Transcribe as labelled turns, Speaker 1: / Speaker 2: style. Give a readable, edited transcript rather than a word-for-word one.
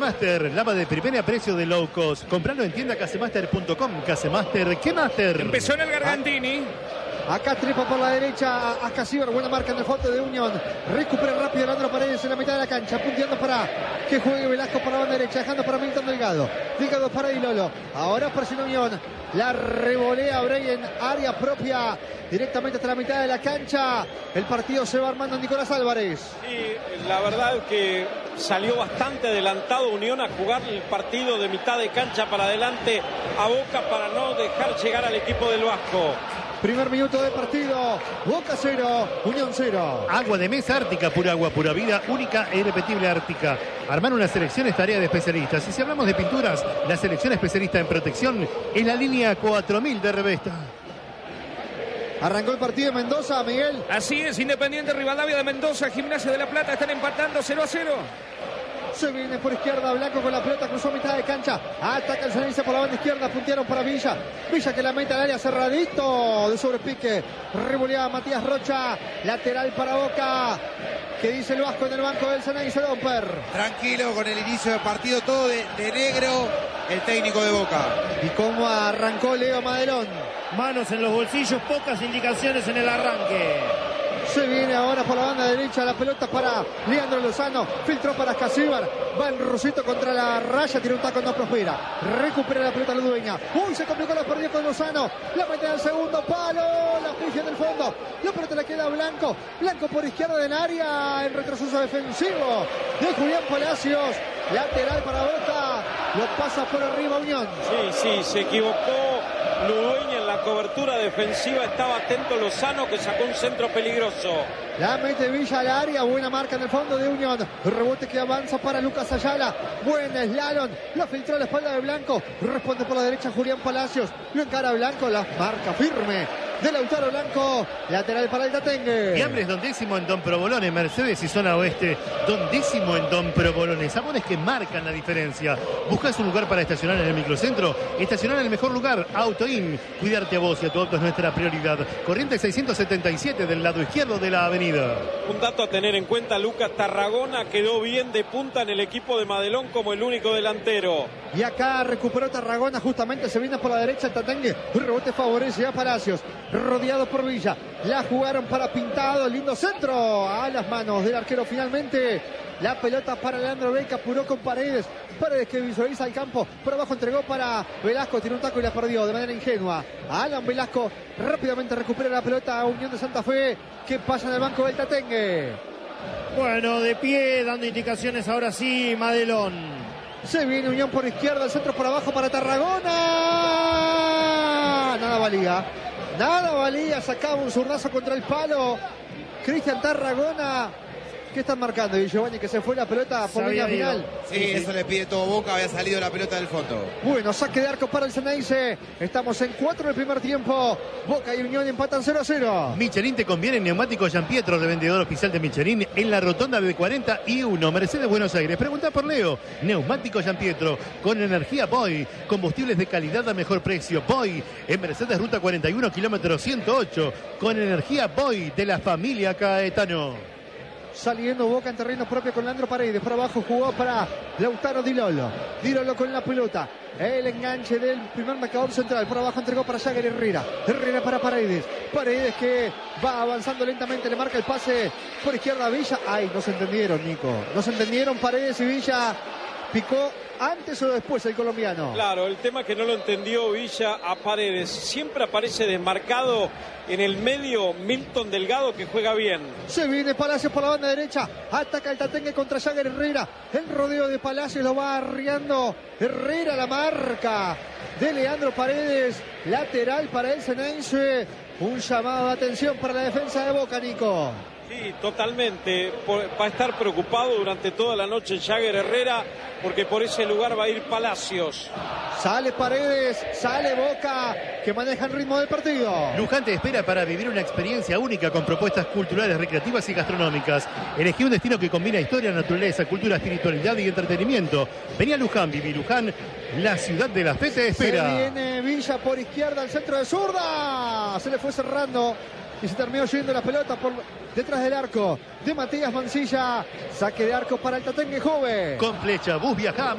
Speaker 1: Casemaster, lava de primera a precio de low cost. Compralo en tienda casemaster.com. Casemaster, ¿qué master?
Speaker 2: Empezó en el Gargantini.
Speaker 3: Acá trepa por la derecha a Casíbar, buena marca en el fondo de Unión. Recupera rápido Leandro Paredes en la mitad de la cancha, punteando para que juegue Velasco por la banda derecha, dejando para Milton Delgado. Delgado para Di Lolo. Ahora presiona Unión. La revolea Bray en área propia, directamente hasta la mitad de la cancha. El partido se va armando Nicolás Álvarez.
Speaker 4: Sí, la verdad que salió bastante adelantado Unión a jugar el partido de mitad de cancha para adelante a Boca para no dejar llegar al equipo del Vasco.
Speaker 3: Primer minuto de partido, Boca 0, Unión 0.
Speaker 1: Agua de mesa Ártica, pura agua, pura vida, única e irrepetible Ártica. Armar una selección es tarea de especialistas. Y si hablamos de pinturas, la selección especialista en protección es la línea 4000 de Revesta.
Speaker 3: Arrancó el partido en Mendoza, Miguel.
Speaker 2: Así es, Independiente Rivadavia de Mendoza, Gimnasia de la Plata están empatando 0-0.
Speaker 3: Se viene por izquierda, Blanco con la pelota, cruzó mitad de cancha. Ataca el Ceneice por la banda izquierda, puntearon para Villa. Villa que la mete al área, cerradito de sobrepique. Revoleaba Matías Rocha, lateral para Boca. ¿Qué dice el Vasco en el banco del Ceneice, Domper?
Speaker 5: Tranquilo con el inicio del partido, todo de negro el técnico de Boca.
Speaker 3: ¿Y cómo arrancó Leo Madelón?
Speaker 6: Manos en los bolsillos, pocas indicaciones en el arranque.
Speaker 3: Se viene ahora por la banda derecha, la pelota para Leandro Lozano, filtró para Casíbar, va el Rosito contra la raya, tiene un taco, no prospera, recupera la pelota la dueña, uy, se complicó, la perdió con Lozano, la mete al segundo palo, la pifia del fondo, la pelota le queda a Blanco, Blanco por izquierda del área, en retroceso defensivo de Julián Palacios, lateral para Boca, lo pasa por arriba Unión.
Speaker 4: Sí, se equivocó Ludueña en la cobertura defensiva, estaba atento Lozano que sacó un centro peligroso.
Speaker 3: La mete Villa al área, buena marca en el fondo de Unión, rebote que avanza para Lucas Ayala, buen slalom, lo filtró a la espalda de Blanco, responde por la derecha Julián Palacios, lo encara Blanco, la marca firme de Lautaro Blanco, lateral para el Tatengue.
Speaker 1: Fiambres, Don Décimo en Don Provolone, Mercedes y zona oeste, Don Décimo en Don Provolone, sabores que marcan la diferencia. ¿Buscas un lugar para estacionar en el microcentro? Estacionar en el mejor lugar, AutoIn. Cuidarte a vos y a tu auto es nuestra prioridad. Corrientes 677 del lado izquierdo de la avenida.
Speaker 4: Un dato a tener en cuenta, Lucas Tarragona quedó bien de punta en el equipo de Madelón como el único delantero.
Speaker 3: Y acá recuperó Tarragona, justamente se viene por la derecha el Tatengue, un rebote favorece a Palacios, rodeado por Villa, la jugaron para Pintado, lindo centro a las manos del arquero finalmente, la pelota para Leandro Bey, que apuró con Paredes que visualiza el campo, por abajo entregó para Velasco, tiene un taco y la perdió de manera ingenua. Alan Velasco rápidamente recupera la pelota a Unión de Santa Fe, que pasa en el banco del Tatengue.
Speaker 6: Bueno, de pie, dando indicaciones ahora sí, Madelón.
Speaker 3: Se viene Unión por izquierda, el centro por abajo para Tarragona. Nada valía, sacaba un zurdazo contra el palo. Cristian Tarragona. ¿Qué están marcando? Y Giovanni, que se fue la pelota por línea final.
Speaker 5: Sí, eso le pide todo Boca, había salido la pelota del fondo.
Speaker 3: Bueno, saque de arco para el Ceneice. Estamos en 4 del primer tiempo. Boca y Unión empatan 0-0.
Speaker 1: Michelin te conviene, neumático Gianpietro, revendedor oficial de Michelin en la rotonda de 40 y 1, Mercedes, Buenos Aires. Pregunta por Leo. Neumático Gianpietro con energía Boy, combustibles de calidad a mejor precio. Boy en Mercedes, ruta 41, kilómetro 108, con energía Boy de la familia Caetano.
Speaker 3: Saliendo Boca en terreno propio con Leandro Paredes. Por abajo jugó para Lautaro Di Lolo. Di Lolo con la pelota. El enganche del primer marcador central. Por abajo entregó para Jagger Herrera. Herrera para Paredes. Paredes que va avanzando lentamente. Le marca el pase por izquierda a Villa. Ay, no se entendieron, Nico. No se entendieron Paredes y Villa. Picó antes o después el colombiano.
Speaker 4: Claro, el tema que no lo entendió Villa a Paredes. Siempre aparece desmarcado en el medio Milton Delgado, que juega bien.
Speaker 3: Se viene Palacios por la banda derecha. Ataca el Tatengue contra Jagger Herrera. El rodeo de Palacios lo va arriando. Herrera, la marca de Leandro Paredes. Lateral para el Ceneice. Un llamado de atención para la defensa de Boca, Nico.
Speaker 4: Sí, totalmente. Va a estar preocupado durante toda la noche Jagger Herrera, porque por ese lugar va a ir Palacios.
Speaker 3: Sale Paredes, sale Boca, que maneja el ritmo del partido.
Speaker 1: Luján te espera para vivir una experiencia única con propuestas culturales, recreativas y gastronómicas. Elegí un destino que combina historia, naturaleza, cultura, espiritualidad y entretenimiento. Vení a Luján, viví Luján, la ciudad de la fe te espera.
Speaker 3: Se viene Villa por izquierda, al centro de zurda. Se le fue cerrando y se terminó yendo la pelota por detrás del arco de Matías Mancilla. Saque de arco para el Tatengue joven.
Speaker 1: Con Flecha, Bus viaja